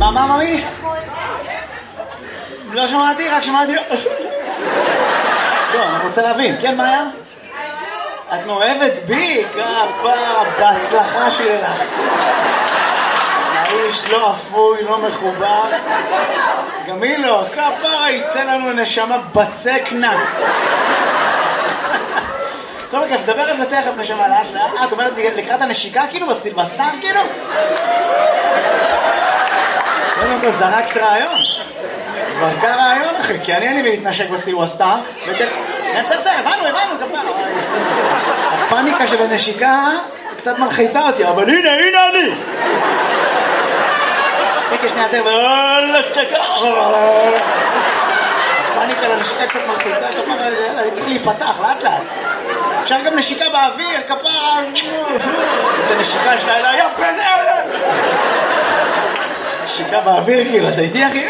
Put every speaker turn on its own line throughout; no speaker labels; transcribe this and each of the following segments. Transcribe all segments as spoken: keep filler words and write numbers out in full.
מה, מה, ממי? לא שמעתי, רק שמעתי... טוב, אני רוצה להבין, כן, מה היה? את מאוהבת בי, כפרה, בהצלחה שלך. האיש לא אפוי, לא מחובר. גם היא לא, כפרה, יצא לנו נשמה בצקנה. כל כך, דבר על זה תכף נשמה, לאט לאט. את אומרת לקראת הנשיקה כאילו, בסילבסטר כאילו? קודם כל זרקת רעיון. זרקה רעיון אחי, כי אני אין לי להתנשק בסילבסטר. בסדר, בסדר, הבנו, הבנו, כפרה. הפאניקה של הנשיקה קצת מלחיצה אותי, אבל הנה, הנה אני! תקה שנייה יותר, ואולך צ'קה! הפאניקה לנשיקה קצת מלחיצה, כפרה, אני צריך להיפתח, לאט לאט. אפשר גם נשיקה באוויר, כפרה! את הנשיקה שלה אלה, יא בן אלה! נשיקה באוויר כאילו, אתה איתי אחי?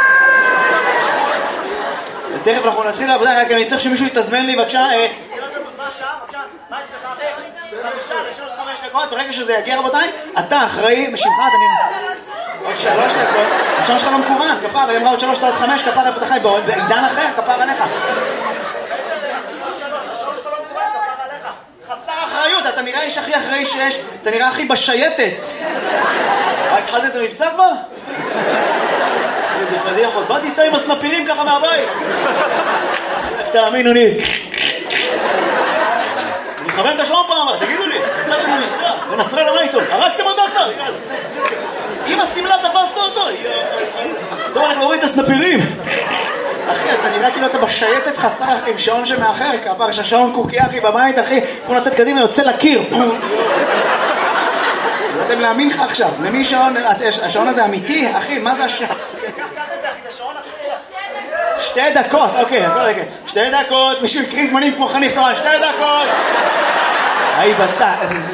תכף אנחנו נתחיל לעבודה, רק אני צריך שמישהו יתזמן לי, בבקשה. ברגע שזה יגיע רבותיי, אתה אחראי, בשמך אתה נראה עוד שלוש דקות, השעון שלך לא מקוון, כפר, היא אמרה עוד שלוש, עוד חמש, כפר איפה אתה חי, בעידן אחר, כפר עליך. חסר אחריות, אתה נראה איש הכי אחראי שיש, אתה נראה הכי בשייטת. מה, התחלת את המבצע כבר? איזה פדיח עוד, בא תסתיים הסנפירים ככה מהבית. תאמינו לי. אני מכוון את השעון פעם, תגידו לי, יצאתם ממבצע, ונסראללה מה איתו? הרגתם אותו כבר? אם הסמלה תפסת אותו, טוב, אנחנו רואים את הסנפירים. אחי, אתה נראה כאילו אתה בשייטת חסר עם שעון שמאחר, כפר שהשעון קוקי אחי בבית, אחי, כמו לצאת קדימה, יוצא לקיר. לא יודעים להאמין לך עכשיו, למי שעון, השעון הזה אמיתי, אחי, מה זה השעון? קח את זה אחי, זה שעון אחי. שתי דקות, אוקיי, הכל רגע. שתי דקות, מישהו יקריא זמנים כמו חניך תורן, שתי דקות. היי בצע.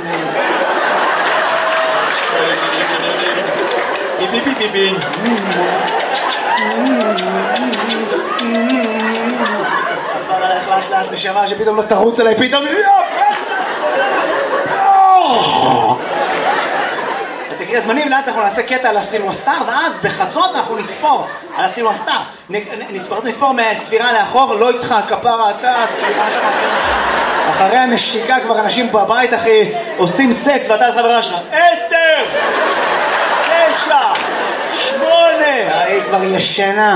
ביבי ביבי ביבי. עבר עליך לאט לאט נשמה שפתאום לא תרוץ עליי, פתאום... תקריא הזמנים, לאט אנחנו נעשה קטע על הסילבסטר, ואז בחצות אנחנו נספור על הסילבסטר. נספור מהספירה לאחור, לא איתך, כפרה אתה, הספירה שלך. אחרי הנשיקה כבר אנשים בבית, אחי, עושים סקס, ואתה את חברה שלך. עשר! תשע! שמונה! היא כבר ישנה.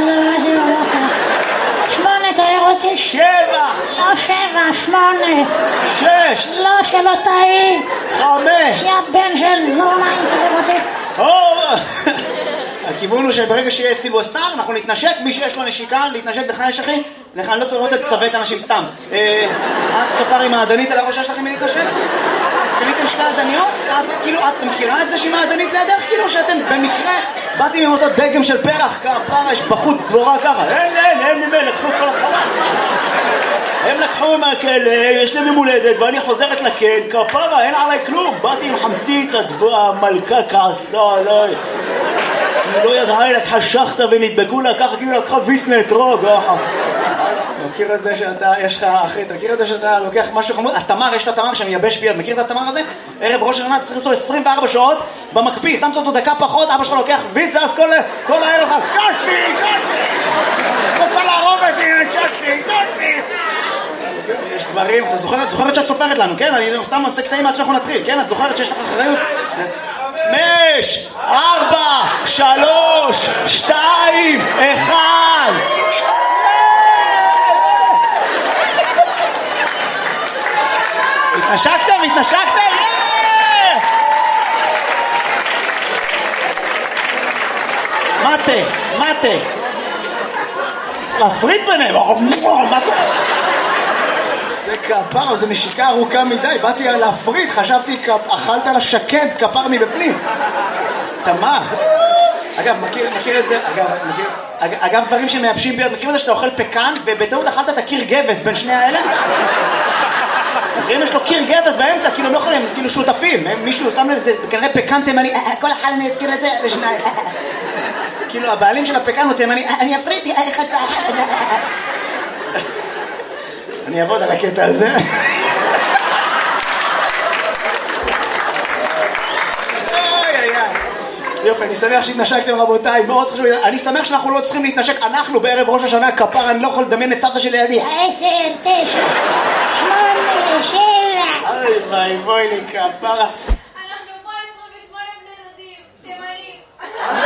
שמונה, תאר אותי.
שבע!
לא שבע, שמונה.
שש!
לא, שלא תאי.
חמש!
יא בן של זונה, תאר אותי.
אור! הכיוון הוא שברגע שיהיה סילבסטר, אנחנו נתנשק, מי שיש לו נשיקה, להתנשק בך יש אחי? לך, אני לא צריך רוצה לצוות אנשים סתם. את כפר עם העדנית על הראש שלכם מי להתנשק? קניתם שתי עדניות? אז כאילו, את מכירה את זה שהיא מעדנית לידך? כאילו שאתם במקרה באתם עם אותו דגם של פרח, כפר, יש בחוץ דבורה ככה. אין, אין, אין ממי, לקחו את כל החלה. הם לקחו מהכלא, יש להם ממולדת, ואני חוזרת לכן, כפרה, אין עליי כלום. באתי עם חמציץ, המלכה כעסה עליי. היא לא ידעה, היא לקחה שחטה ונדבקו לה ככה, כאילו לקחה ויסנה אתרוג. מכיר את זה שאתה, יש לך, אחי, אתה מכיר את זה שאתה לוקח משהו חמוד? התמר, יש את התמר שמייבש ביד, מכיר את התמר הזה? ערב ראש השנה, צריך אותו עשרים וארבע שעות במקפיא, שמת אותו דקה פחות, אבא שלך לוקח ויס, ואז כל, כל הערב לך, קשתי, קשתי! רוצה להרוג אותי, קשתי, קשתי! יש דברים, אתה זוכרת, זוכרת שאת סופרת לנו, כן? אני סתם עושה קטעים עד שאנחנו נתחיל, כן? את זוכרת שיש לך אחריות? חמש, ארבע, שלוש, שתיים, אחד! התנשקתם? התנשקתם? מטה, מטה. צריך להפריד ביניהם. מה קורה? זה כפר, זה נשיקה ארוכה מדי. באתי להפריד, חשבתי, אכלת לה שקד, כפר מבפנים. תמר. אגב, מכיר, מכיר את זה, אגב, מכיר, אגב, דברים שמייבשים ביד, מכיר את זה שאתה אוכל פקן, ובטעות אכלת את הקיר גבס בין שני האלה? מכירים יש לו קיר גבס באמצע, כאילו הם לא יכולים, כאילו שותפים, מישהו שם לב, זה כנראה פקן תימני, כל אחד אני אזכיר את זה לשניים. כאילו הבעלים של הפקן הוא תימני, אני אפריתי, אני אעבוד על הקטע הזה. יופי, אני שמח שהתנשקתם רבותיי, מאוד חשוב, אני שמח שאנחנו לא צריכים להתנשק, אנחנו בערב ראש השנה כפר, אני לא יכול לדמיין את סבתא שלי לידי.
עשר, תשע, שמונה, שבע.
אוי ביי, בואי לי כפרה.
אנחנו פה עשרים ושמונה בני דודים, תימנים.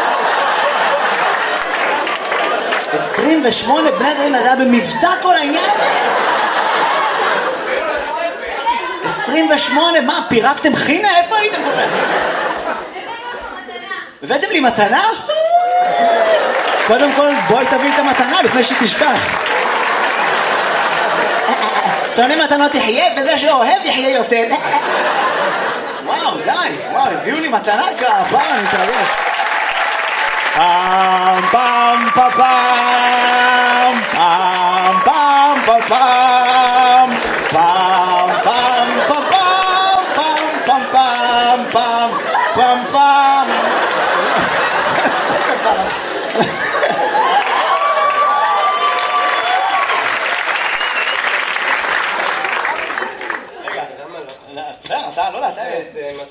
עשרים ושמונה בני דודים, זה היה במבצע כל העניין הזה? עשרים ושמונה, מה, פירקתם חינה? איפה הייתם כל כך? הבאתם לי מתנה? קודם כל בואי תביא את המתנה לפני שתשכח. שונא מתנות יחיה וזה שאוהב יחיה יותר. וואו די, וואו הביאו לי מתנה כפר, אני מתרגש. פעם פעם פעם פעם פעם פעם פעם פעם פעם פעם פעם פעם פעם פעם פעם רגע, אתה לא יודע, אתה